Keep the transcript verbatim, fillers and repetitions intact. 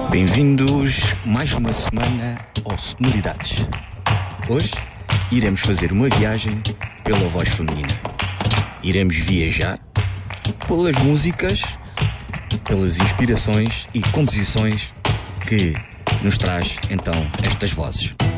Bem-vindos mais uma semana ao Sonoridades. Hoje iremos fazer uma viagem pela voz feminina. Iremos viajar pelas músicas, pelas inspirações e composições que nos traz então estas vozes.